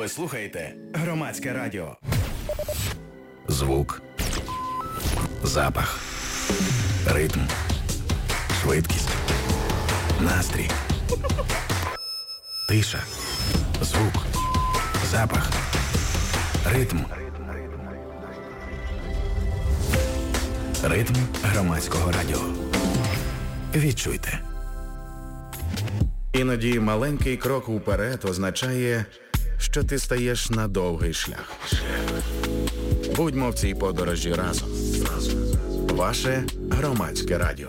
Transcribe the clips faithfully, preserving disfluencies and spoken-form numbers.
Ви слухаєте Громадське радіо. Звук, запах, ритм, швидкість, настрій, тиша, звук, запах, ритм. Ритм Громадського радіо. Відчуйте. Іноді маленький крок уперед означає, що ти стаєш на довгий шлях. Будьмо в цій подорожі разом. Ваше Громадське радіо.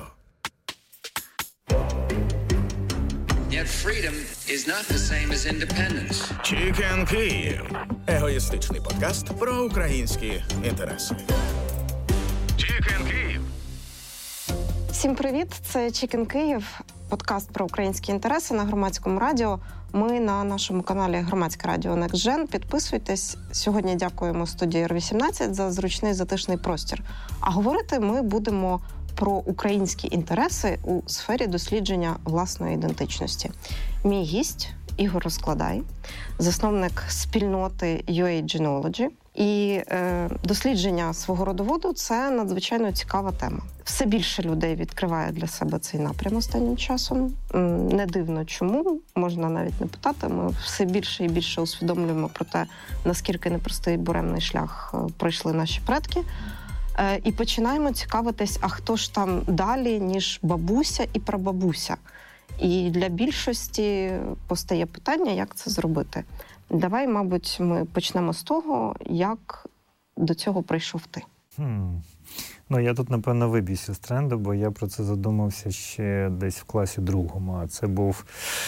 Yet freedom is not the same as independence. Chicken Київ. Егоїстичний подкаст про українські інтереси. Chicken Київ. Всім привіт! Це Chicken Київ, подкаст про українські інтереси на Громадському радіо. Ми на нашому каналі Громадське радіо NextGen. Підписуйтесь. Сьогодні дякуємо студії Ар вісімнадцять за зручний затишний простір. А говорити ми будемо про українські інтереси у сфері дослідження власної ідентичності. Мій гість – Ігор Розкладай, засновник спільноти ю ей Genealogy. І е, дослідження свого родоводу – це надзвичайно цікава тема. Все більше людей відкриває для себе цей напрям останнім часом. Не дивно чому, можна навіть не питати. Ми все більше і більше усвідомлюємо про те, наскільки непростий буремний шлях пройшли наші предки. Е, і починаємо цікавитись, а хто ж там далі, ніж бабуся і прабабуся. І для більшості постає питання, як це зробити. Давай, мабуть, ми почнемо з того, як до цього прийшов ти. Хм. Ну, я тут, напевно, виб'юся з тренду, бо я про це задумався ще десь в класі другому. А це був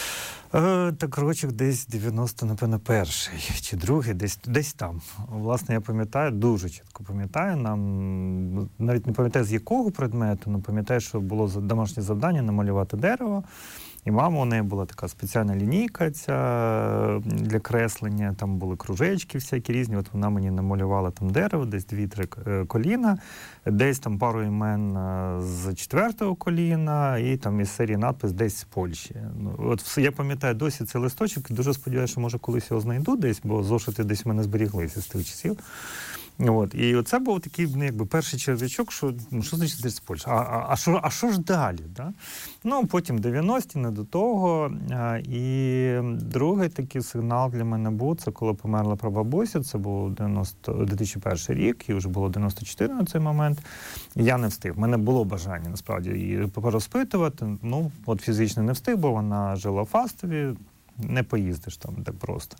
е, так рочок десь дев'яносто, напевно, перший чи другий, десь, десь там. Власне, я пам'ятаю, дуже чітко пам'ятаю, нам навіть не пам'ятаю, з якого предмету, але пам'ятаю, що було домашнє завдання намалювати дерево. І мама, у неї була така спеціальна лінійка ця для креслення, там були кружечки всякі різні, от вона мені намалювала там дерево, десь дві-три коліна, десь там пару імен з четвертого коліна і там із серії надпис десь з Польщі. От я пам'ятаю досі цей листочок, дуже сподіваюся, що може колись його знайду десь, бо зошити десь в мене зберіглися з тих часів. От. І оце був такий, ну, якби перший черв'ячок, що, ну, що значить десь з Польщі? А, а, а, що, а що ж далі? Да? Ну, потім дев'яності, не до того. А, і другий такий сигнал для мене був, це коли померла прабабуся, це був дві тисячі перший рік, і вже було дев'яносто чотири на цей момент. І я не встиг. У мене було бажання, насправді, її порозпитувати. Ну, от фізично не встиг, бо вона жила в Фастові, не поїздиш там так просто.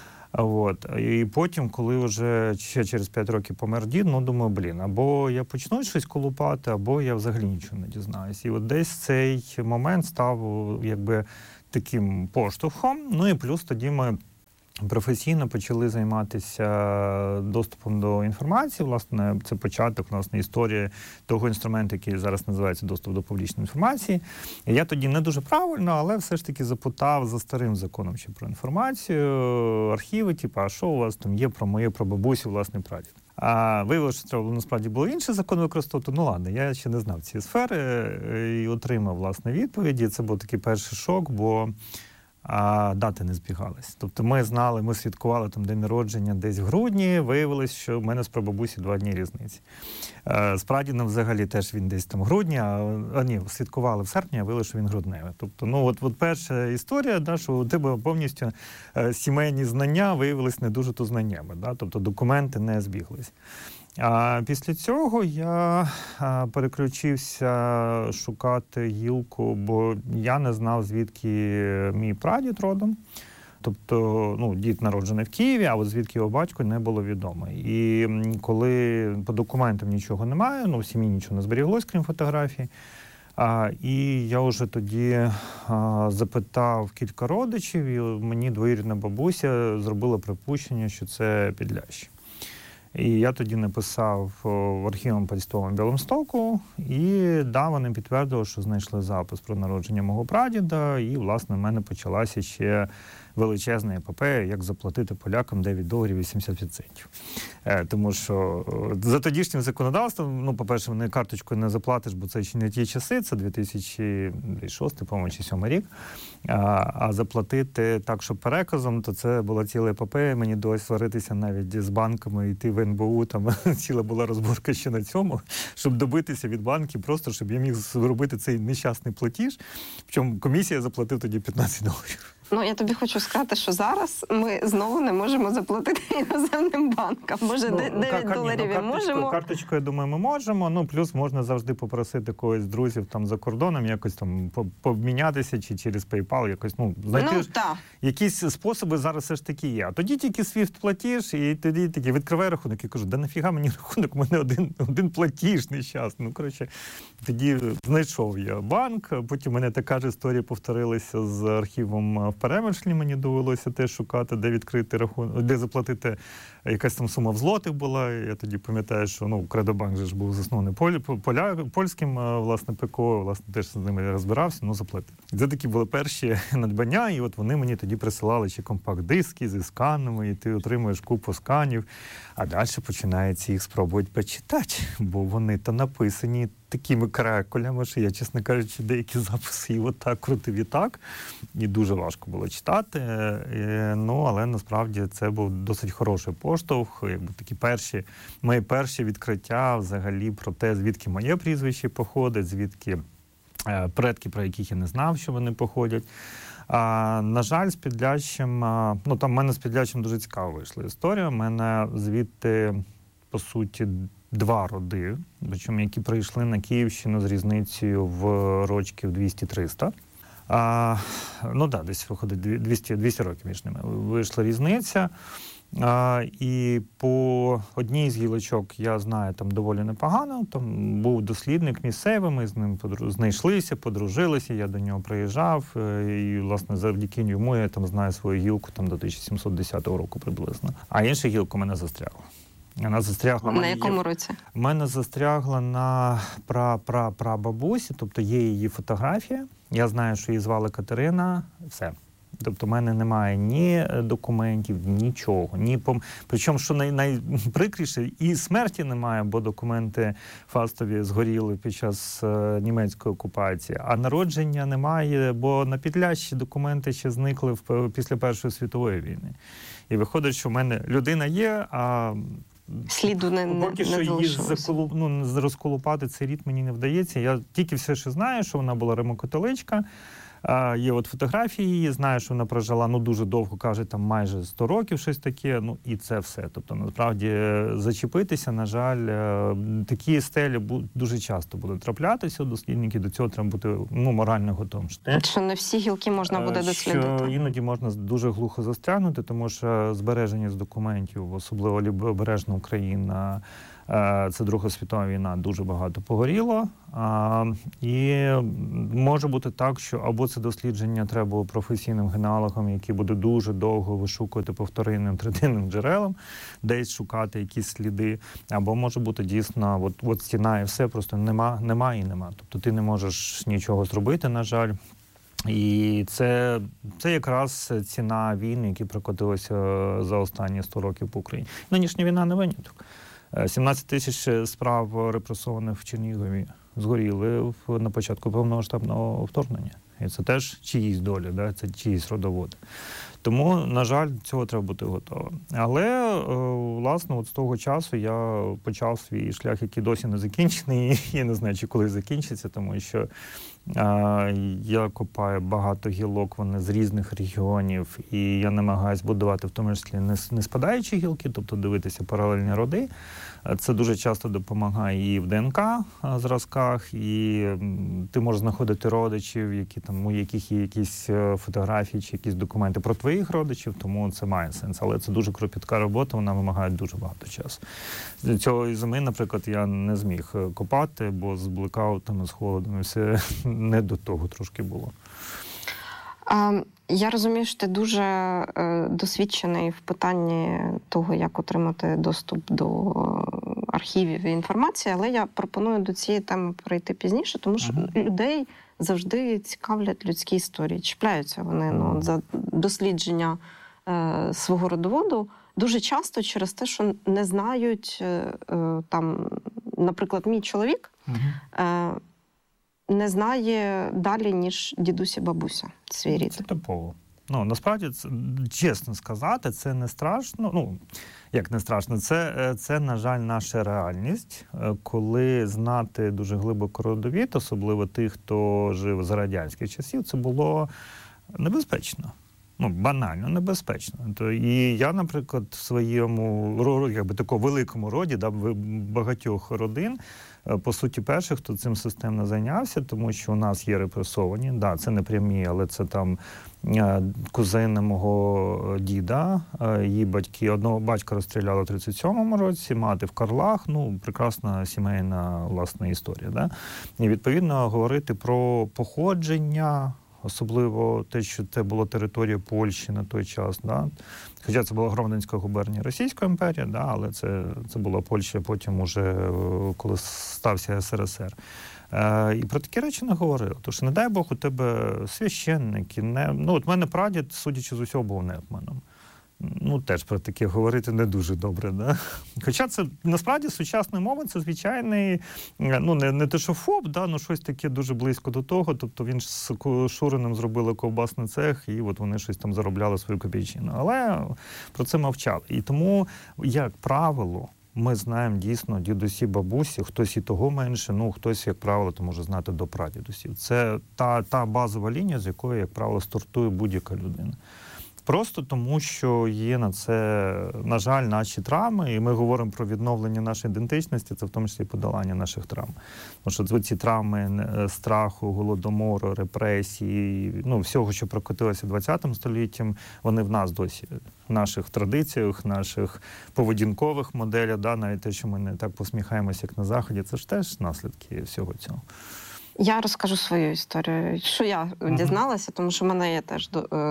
От. І потім, коли вже ще через п'ять років помер дід, ну, думаю, блін, або я почну щось колупати, або я взагалі нічого не дізнаюсь. І от десь цей момент став, якби, таким поштовхом. Ну, і плюс тоді ми професійно почали займатися доступом до інформації. Власне, це початок, власне, історії того інструменту, який зараз називається доступ до публічної інформації. І я тоді не дуже правильно, але все ж таки запитав за старим законом ще про інформацію, архіви, типу, а що у вас там є про мою прабабусю, власне, прадід. А виявилося, що треба, насправді, було інший закон використовувати. Ну, ладно, я ще не знав цієї сфери і отримав, власне, відповіді. Це був такий перший шок, бо а дати не збігалися. Тобто ми знали, ми святкували там день народження десь в грудні, виявилось, що в мене з прабабусі два дні різниці. Е, з прадідом взагалі теж він десь там в грудні, а, а ні, святкували в серпні, а виявилось, що він грудневий. Тобто, ну от, от перша історія, да, що у тебе повністю е, сімейні знання виявились не дуже то знаннями, да, тобто документи не збіглись. А після цього я а, переключився шукати гілку, бо я не знав, звідки мій прадід родом. Тобто, ну, дід народжений в Києві, а от звідки його батько не було відомо. І коли по документам нічого немає, ну, в сім'ї нічого не зберіглось, крім фотографій, а, і я вже тоді а, запитав кілька родичів, і мені двоюрідна бабуся зробила припущення, що це Підлящі. І я тоді написав в архівному Подільському Біломстоку, і да, вони підтвердили, що знайшли запис про народження мого прадіда, і, власне, в мене почалася ще величезна епопея, як заплатити полякам дев'ять доларів вісімдесят п'ять центів. Тому що за тодішнім законодавством, ну, по-перше, вони карточкою не заплатиш, бо це ще не ті часи, це дві тисячі шостий, по-моєму, чи сьомий рік. А, а заплатити так, що переказом, то це була ціла епопея. Мені довелося сваритися навіть з банками, йти в ен бе у, там ціла була розборка ще на цьому, щоб добитися від банків, просто щоб я міг зробити цей нещасний платіж. Причому комісія заплатив тоді п'ятнадцять доларів. Ну, я тобі хочу сказати, що зараз ми знову не можемо заплатити іноземним банкам. Може, ну, дев'ять доларів і можемо. Карточкою, думаю, ми можемо. Ну, плюс можна завжди попросити когось з друзів там за кордоном якось там помінятися чи через PayPal, якось, ну, знайти ну, якісь способи зараз все ж таки є. А тоді тільки свіфт-платіж, і тоді такі відкриває рахунок і кажу, да нафіга мені рахунок, у мене один, один платіж нещасний. Ну, коротше, тоді знайшов я банк, потім у мене така ж історія повторилася з архівом в Перемишлі, мені довелося теж шукати, де відкрити рахунок, де заплатити, якась там сума в злотих була. Я тоді пам'ятаю, що ну, Кредобанк же ж був заснований полі, поля, польським, власне, ПКО, власне, теж з ними розбирався, ну, заплатив. Це такі були перші надбання, і от вони мені тоді присилали ще компакт-диски зі сканами, і ти отримуєш купу сканів, а далі починається їх спробувати почитати, бо вони то написані такими каракулями, що я, чесно кажучи, деякі записи і отак крутив і так, і дуже важко було читати. Ну, але насправді це був досить хороший поштовх, якби такі перші, мої перші відкриття взагалі про те, звідки моє прізвище походить, звідки предки, про яких я не знав, що вони походять. А, на жаль, з Підлящем, ну там в мене з Підлящем дуже цікаво вийшла історія. У мене звідти, по суті, два роди, причому які прийшли на Київщину з різницею в рочків двісті-триста. А, ну так, да, десь виходить двісті, двісті років між ними. Вийшла різниця. А, і по одній з гілочок я знаю там доволі непогано. Там був дослідник місцевий, ми з ним подру... знайшлися, подружилися, я до нього приїжджав. І, власне, завдяки йому я там знаю свою гілку там до тисяча сімсот десятого року приблизно. А інша гілка мене застрягла. Вона застрягла. На якому є... році? У мене застрягла на пра-пра-прабабусі, тобто є її фотографія. Я знаю, що її звали Катерина, все. Тобто в мене немає ні документів, нічого. Ні пом... Причому, що най... найприкріше, і смерті немає, бо документи фастові згоріли під час е, німецької окупації. А народження немає, бо на Підлящі документи ще зникли в... після Першої світової війни. І виходить, що в мене людина є, а... Сліду не, не, Поки що її заколу, ну, розколупати цей рід мені не вдається. Я тільки все ще знаю, що вона була римокатоличка. А, є от фотографії її, знаю, що вона прожила, ну, дуже довго, кажуть, там майже сто років, щось таке, ну, і це все. Тобто, насправді, зачепитися, на жаль, такі стелі дуже часто будуть траплятися у дослідників, до цього треба бути, ну, морально готовим. Що не всі гілки можна буде дослідити? Що іноді можна дуже глухо застрягнути, тому що збереження з документів, особливо Лівобережна Україна, це Друга світова війна, дуже багато погоріло. А, і може бути так, що або це дослідження треба було професійним генеалогам, які будуть дуже довго вишукувати по вторинним, третинним джерелам, десь шукати якісь сліди, або може бути дійсно, от, от стіна і все, просто нема, нема і нема. Тобто ти не можеш нічого зробити, на жаль. І це, це якраз ціна війни, які прокотилися за останні сто років по Україні. Нинішня війна не виняток. сімнадцять тисяч справ репресованих в Чернігові згоріли на початку повномасштабного вторгнення. І це теж чиїсь долі, да? Це чиїсь родоводи. Тому, на жаль, цього треба бути готовим. Але, власне, от з того часу я почав свій шлях, який досі не закінчений. Я не знаю, чи коли закінчиться, тому що а, я копаю багато гілок, вони з різних регіонів, і я намагаюся будувати в тому числі не, не спадаючі гілки, тобто дивитися паралельні роди. Це дуже часто допомагає і в ДНК зразках, і ти можеш знаходити родичів, які там, у яких є якісь фотографії чи якісь документи про твоїх родичів, тому це має сенс. Але це дуже кропітка робота, вона вимагає дуже багато часу. Цього зими, наприклад, я не зміг копати, бо з блекаутами, з холодом, все не до того трошки було. А, я розумію, що ти дуже е, досвідчений в питанні того, як отримати доступ до архівів і інформації, але я пропоную до цієї теми перейти пізніше, тому що uh-huh. людей завжди цікавлять людські історії. Чіпляються вони ну, за дослідження е, свого родоводу дуже часто через те, що не знають, е, е, там, наприклад, мій чоловік е, не знає далі, ніж дідусь і бабуся свій рід. Це типово. Ну, насправді, це, чесно сказати, це не страшно. Ну, як не страшно, це, це, на жаль, наша реальність. Коли знати дуже глибоко родовід, особливо тих, хто жив за радянських часів, це було небезпечно. Ну, банально небезпечно. То, і я, наприклад, в своєму якби, такому великому роді, да, багатьох родин, по суті, перших, хто цим системно зайнявся, тому що у нас є репресовані, да, це не прямі, але це там кузини мого діда, її батьки, одного батька розстріляли в тридцять сьомому році, мати в Карлах, ну, прекрасна сімейна, власна історія, да? І, відповідно, говорити про походження, особливо те, що це була територія Польщі на той час, да? Хоча це була Громадянська губернія Російської імперії, да? Але це, це була Польща потім уже, коли стався ес ер ес ер. Е, і про такі речі не говорили. Тож, не дай Бог, у тебе священники, не... ну, от мене прадід, судячи з усього, був нетманом. Ну, теж про таке говорити не дуже добре, да? Хоча це, насправді, сучасна мова, це звичайний, ну, не, не те, що ФОП, да, ну, щось таке дуже близько до того, тобто він ж з Шуриним зробили ковбасний цех, і от вони щось там заробляли свою копійчину. Але про це мовчали. І тому, як правило, ми знаємо дійсно дідусі, бабусі, хтось і того менше, ну, хтось, як правило, то може знати до прадідусів. Це та, та базова лінія, з якої, як правило, стартує будь-яка людина. Просто тому, що є на це, на жаль, наші травми, і ми говоримо про відновлення нашої ідентичності, це в тому числі подолання наших травм. Тому що ці травми страху, голодомору, репресії, ну, всього, що прокотилося двадцятим століттям, вони в нас досі, в наших традиціях, наших поведінкових моделях, да, навіть те, що ми не так посміхаємося, як на Заході, це ж теж наслідки всього цього. Я розкажу свою історію, що я uh-huh. дізналася, тому що в мене є теж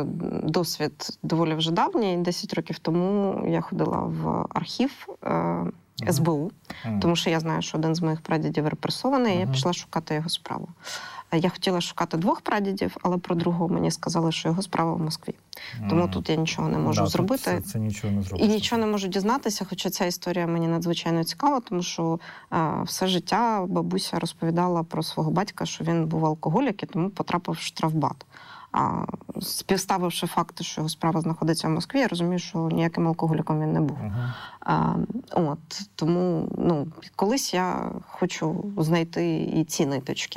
досвід доволі вже давній. Десять років тому я ходила в архів е, ес бе у, uh-huh. тому що я знаю, що один з моїх прадідів репресований, uh-huh. і я пішла шукати його справу. Я хотіла шукати двох прадідів, але про другого мені сказали, що його справа в Москві. Mm. Тому тут я нічого не можу да, зробити. Це, це нічого не зробити. І нічого не можу дізнатися, хоча ця історія мені надзвичайно цікава, тому що а, все життя бабуся розповідала про свого батька, що він був алкоголік і тому потрапив в штрафбат. А співставивши факти, що його справа знаходиться в Москві, я розумію, що ніяким алкоголіком він не був. Uh-huh. А, от, тому ну, колись я хочу знайти і ці ниточки.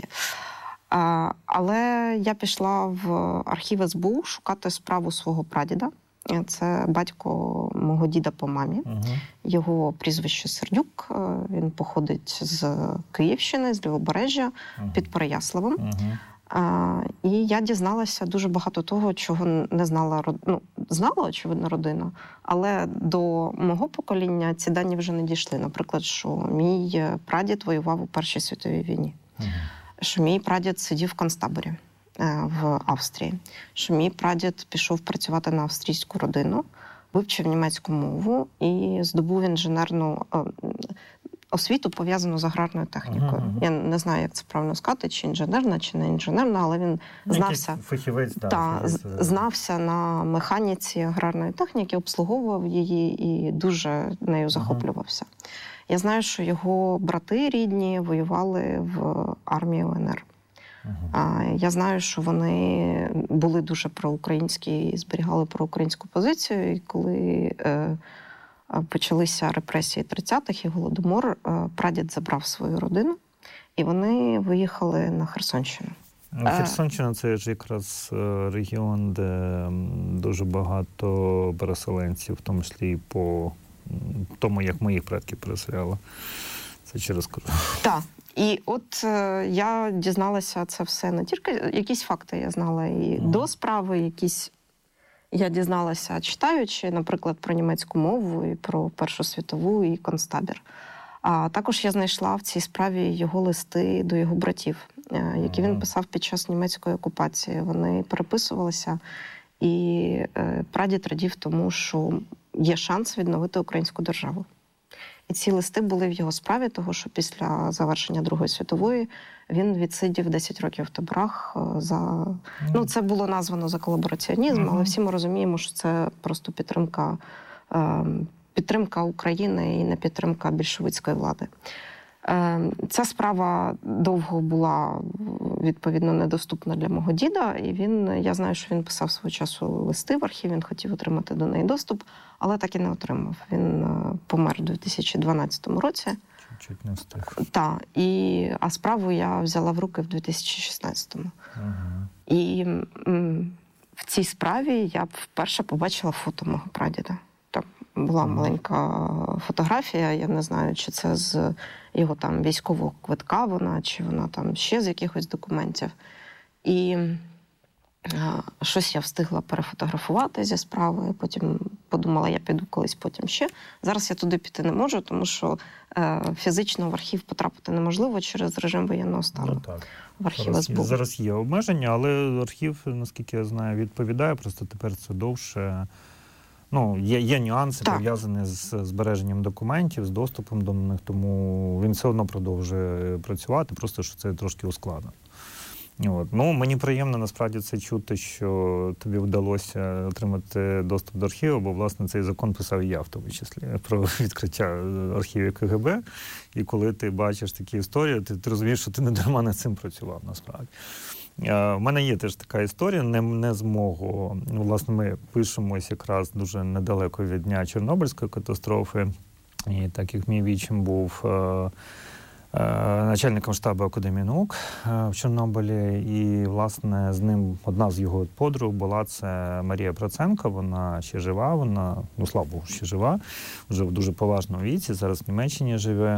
А, але я пішла в архів ес бе у шукати справу свого прадіда. Це батько мого діда по мамі. Uh-huh. Його прізвище Сердюк. Він походить з Київщини, з Лівобережжя, uh-huh. під Переяславом. Uh-huh. А, і я дізналася дуже багато того, чого не знала, ну, знала, очевидно, родина, але до мого покоління ці дані вже не дійшли. Наприклад, що мій прадід воював у Першій світовій війні. Uh-huh. Що мій прадід сидів в концтаборі в Австрії, що мій прадід пішов працювати на австрійську родину, вивчив німецьку мову і здобув інженерну освіту, пов'язану з аграрною технікою. Uh-huh. Я не знаю, як це правильно сказати, чи інженерна, чи не інженерна, але він знався, фахівець, да, та, фахівець. знався на механіці аграрної техніки, обслуговував її і дуже нею захоплювався. Uh-huh. Я знаю, що його брати рідні воювали в армії у ен ер. Uh-huh. Я знаю, що вони були дуже проукраїнські і зберігали проукраїнську позицію. І коли е, почалися репресії тридцятих і Голодомор, е, прадід забрав свою родину, і вони виїхали на Херсонщину. Херсонщина – це ж якраз регіон, де дуже багато переселенців, в тому числі і по тому, як моїх предків переселяли. Це через кордон. Так. І от е, я дізналася це все не тільки, якісь факти я знала і mm. до справи, якісь я дізналася, читаючи, наприклад, про німецьку мову, і про Першу світову, і концтабір. А також я знайшла в цій справі його листи до його братів, е, які mm. він писав під час німецької окупації. Вони переписувалися, і е, прадід радів тому, що є шанс відновити українську державу. І ці листи були в його справі, того що після завершення Другої світової він відсидів десять років в таборах за... Mm. Ну, це було названо за колабораціонізм, mm-hmm. але всі ми розуміємо, що це просто підтримка, підтримка України і не підтримка більшовицької влади. Ця справа довго була, відповідно, недоступна для мого діда, і він, я знаю, що він писав свого часу листи в архів, він хотів отримати до неї доступ, але так і не отримав. Він помер у дві тисячі дванадцятому році. Чуть не встиг. Так, і, а справу я взяла в руки в дві тисячі шістнадцятому. Ага. І м, в цій справі я вперше побачила фото мого прадіда. Там була ага. маленька фотографія, я не знаю, чи це з його там військового квитка вона, чи вона там ще з якихось документів. І а, щось я встигла перефотографувати зі справи, потім подумала, я піду колись потім ще. Зараз я туди піти не можу, тому що е, фізично в архів потрапити неможливо через режим воєнного стану. Ну, так. В архів зараз, СБУ. Зараз є обмеження, але архів, наскільки я знаю, відповідає, просто тепер це довше. Ну, є, є нюанси, так. пов'язані з збереженням документів, з доступом до них, тому він все одно продовжує працювати, просто що це трошки ускладнено. От. Ну, мені приємно насправді це чути, що тобі вдалося отримати доступ до архіву, бо, власне, цей закон писав і я, в тому числі, про відкриття архівів КГБ. І коли ти бачиш такі історії, ти, ти розумієш, що ти не дарма над цим працював, насправді. У мене є теж така історія, не, не з мого. Ну, власне, ми пишемось якраз дуже недалеко від дня Чорнобильської катастрофи. І так як мій вічим був е, е, начальником штабу Академії наук е, в Чорнобилі, і, власне, з ним одна з його подруг була це Марія Проценко. Вона ще жива, вона, ну, слава Богу, ще жива, вже в дуже поважному віці, зараз в Німеччині живе.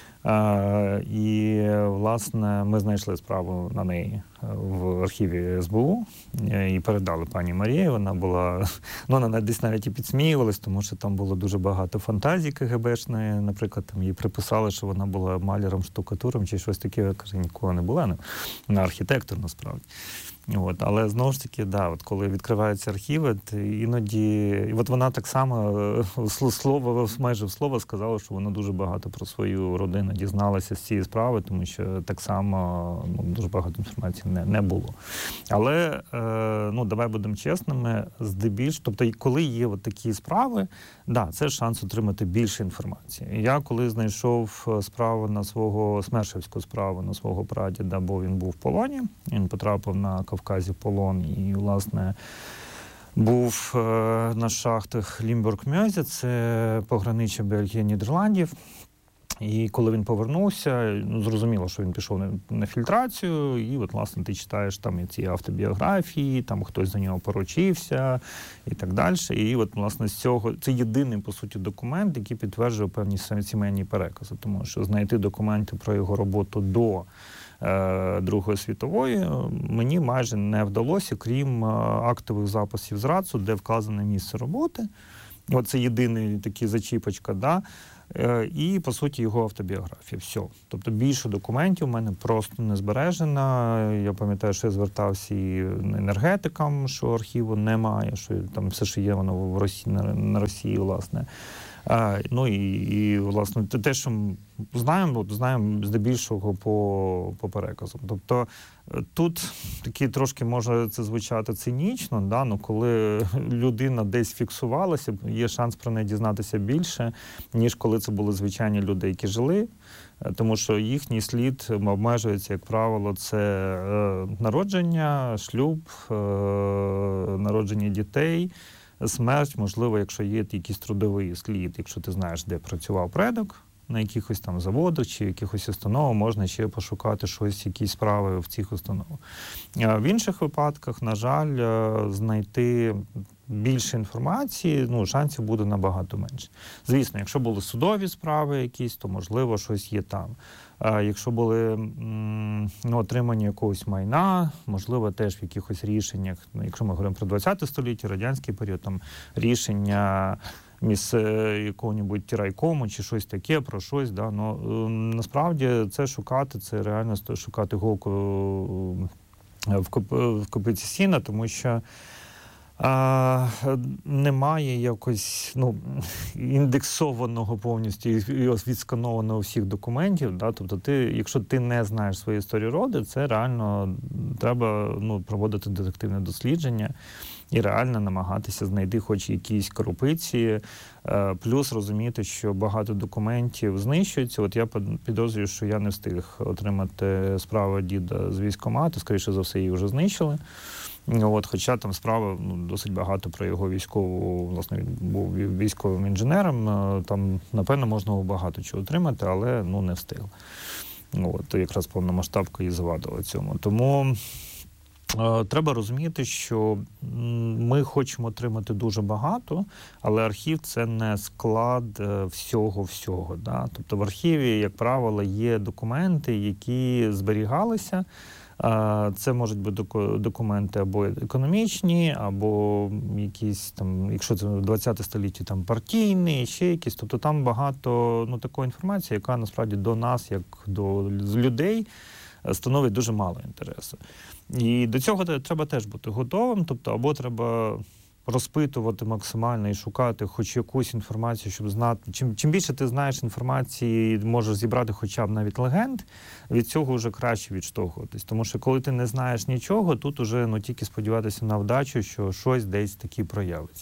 Uh, і, власне, ми знайшли справу на неї в архіві СБУ і передали пані Марії. Вона була, ну, вона десь навіть і підсміювалась, тому що там було дуже багато фантазій КГБшної. Наприклад, там їй приписали, що вона була маляром, штукатуром чи щось таке. Я кажу, ніколи не була. Вона архітектор, насправді. От, але знову ж таки, да, от коли відкриваються архіви, іноді, і от вона так само слово, майже в слово сказала, що вона дуже багато про свою родину дізналася з цієї справи, тому що так само, ну, дуже багато інформації не, не було. Але, е, ну, давай будемо чесними, здебільш, тобто, коли є от такі справи, да, це шанс отримати більше інформації. Я коли знайшов справу на свого, Смершевську справу на свого прадіда, бо він був в полоні, він потрапив на Кавказі в полон і, власне, був е, на шахтах Лімбург-Мьозі, це пограниччя Бельгії, Нідерландів. І коли він повернувся, ну, зрозуміло, що він пішов на, на фільтрацію, і от, власне, ти читаєш там і ці автобіографії, там хтось за нього поручився і так далі. І от, власне, з цього, це єдиний, по суті, документ, який підтверджує певні сімейні перекази, тому що знайти документи про його роботу до е, Другої світової мені майже не вдалося, крім актових записів з РАЦУ, де вказане місце роботи. Оце єдиний такий зачіпочка, да? І, по суті, його автобіографія. Все. Тобто більше документів у мене просто не збережено. Я пам'ятаю, що я звертався і енергетикам, що архіву немає, що там все, що є, воно в Росії, на Росії, власне. А, ну і, і, власне, те, що знаємо, знаємо здебільшого по, по переказам. Тобто тут такі трошки може це звучати цинічно, да? Ну, коли людина десь фіксувалася, є шанс про неї дізнатися більше, ніж коли це були звичайні люди, які жили. Тому що їхній слід обмежується, як правило, це е, народження, шлюб, е, народження дітей, смерть, можливо, якщо є якийсь трудовий слід, якщо ти знаєш, де працював предок, на якихось там заводах чи якихось установах, можна ще пошукати щось, якісь справи в цих установах. В інших випадках, на жаль, знайти більше інформації, ну, шансів буде набагато менше. Звісно, якщо були судові справи якісь, то, можливо, щось є там. А якщо були ну, отримання якогось майна, можливо, теж в якихось рішеннях, ну, якщо ми говоримо про ХХ століття, радянський період, там рішення між якого-небудь райкому чи щось таке, про щось, да, ну, насправді це шукати, це реально шукати голку в копиці сіна, тому що А, немає якось ну, індексованого повністю і відсканованого всіх документів. Да? Тобто, ти, якщо ти не знаєш свою історію роду, це реально треба ну, проводити детективне дослідження і реально намагатися знайти хоч якісь корупції, плюс розуміти, що багато документів знищуються. От я підозрюю, що я не встиг отримати справу діда з військкомату, скоріше за все, її вже знищили. От, хоча там справа ну, досить багато про його військову, власне, він був військовим інженером, там, напевно, можна було багато чого отримати, але ну, не встиг. От, якраз повномасштабка і завадила цьому. Тому е, треба розуміти, що ми хочемо отримати дуже багато, але архів – це не склад всього-всього. Да? Тобто в архіві, як правило, є документи, які зберігалися. Це можуть бути документи або економічні, або якісь там, якщо це ХХ століття, там партійні, ще якісь. Тобто там багато ну, такої інформації, яка насправді до нас, як до людей, становить дуже мало інтересу. І до цього треба теж бути готовим, тобто або треба розпитувати максимально і шукати хоч якусь інформацію, щоб знати. Чим, чим більше ти знаєш інформації, можеш зібрати хоча б навіть легенд, від цього вже краще відштовхуватись. Тому що коли ти не знаєш нічого, тут уже ну, тільки сподіватися на вдачу, що щось десь таки проявиться.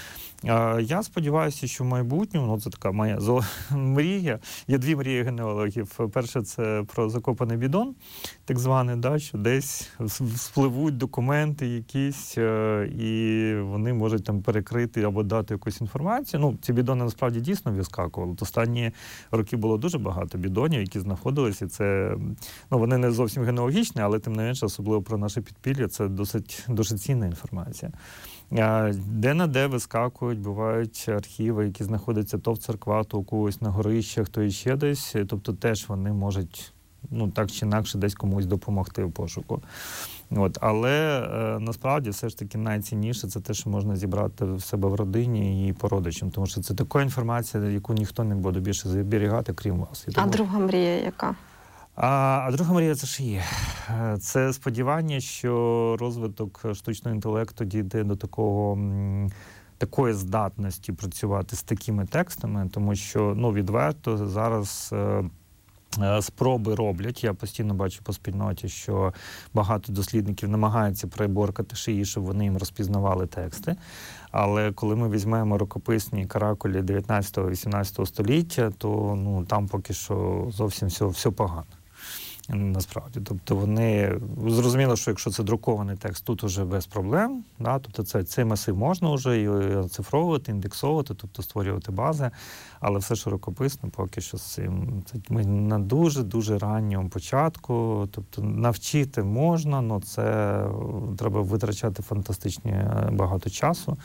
Я сподіваюся, що в майбутньому, ну це така моя зо... мрія, є дві мрії генеалогів. Перше, це про закопаний бідон, так званий, да, що десь спливуть документи якісь, і вони можуть там перекрити або дати якусь інформацію. Ну, ці бідони насправді дійсно вискакували. От останні роки було дуже багато бідонів, які знаходилися, і це, ну, вони не зовсім генеалогічні, але тим не менше, особливо про наше підпілля, це досить, дуже цінна інформація. Де-на-де вискакують, бувають архіви, які знаходяться то в церквах, то у когось на горищах, то іще десь. Тобто теж вони можуть, ну, так чи інакше, десь комусь допомогти в пошуку. От. Але е, насправді все ж таки найцінніше це те, що можна зібрати в себе в родині і по родичам. Тому що це така інформація, яку ніхто не буде більше зберігати, крім вас. І тому... А друга мрія яка? А, а друга мрія – це ж є. Це сподівання, що розвиток штучного інтелекту дійде до такого, такої здатності працювати з такими текстами, тому що, ну, відверто зараз е, е, спроби роблять. Я постійно бачу по спільноті, що багато дослідників намагаються приборкати шиї, щоб вони їм розпізнавали тексти. Але коли ми візьмемо рукописні каракулі дев'ятнадцятого-вісімнадцятого століття, то ну, там поки що зовсім все, все погано. Насправді, тобто вони зрозуміло, що якщо це друкований текст, тут уже без проблем, да? Тобто це, цей масив можна вже і оцифровувати, індексовувати, тобто створювати бази, але все ж рукописно поки що з цим. Це ми на дуже-дуже ранньому початку, тобто навчити можна, але це треба витрачати фантастичні багато часу,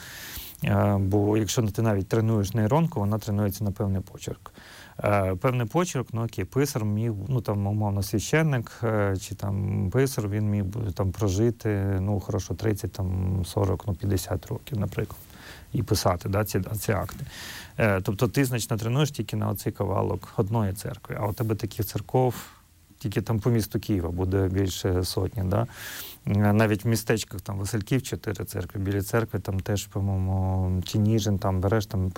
бо якщо ти навіть тренуєш нейронку, вона тренується на певний почерк. Певний почерк, ну окей, писар міг, ну там, умовно, священник чи там писар, він міг там прожити, ну, хорошо, тридцять, там, сорок, ну, п'ятдесят років, наприклад, і писати, да, ці, ці акти. Тобто ти, значно, тренуєш тільки на оцей кавалок одної церкви, а у тебе таких церков тільки там по місту Києва буде більше сотні, да. Навіть в містечках, там, Васильків, чотири церкви, біля церкви, там теж, по-моєму, чи Ніжин, там береш, там